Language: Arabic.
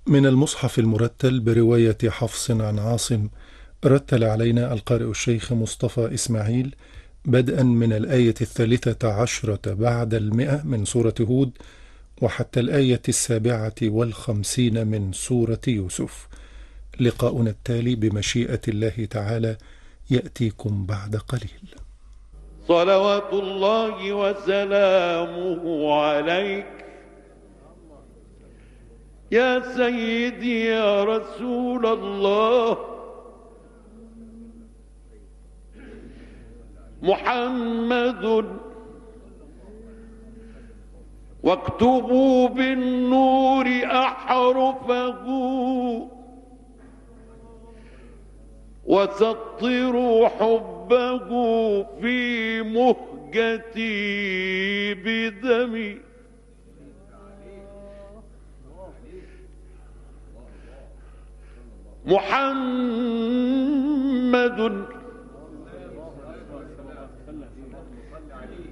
من المصحف المرتل برواية حفص عن عاصم. رتل علينا القارئ الشيخ مصطفى إسماعيل بدءا من الآية 13 بعد 100 من سورة هود وحتى الآية 57 من سورة يوسف. لقاؤنا التالي بمشيئة الله تعالى يأتيكم بعد قليل. صلوات الله وسلامه عليك يا سيدي يا رسول الله محمد، واكتبوا بالنور أحرفه وسطروا حبه في مهجتي بدمي. محمد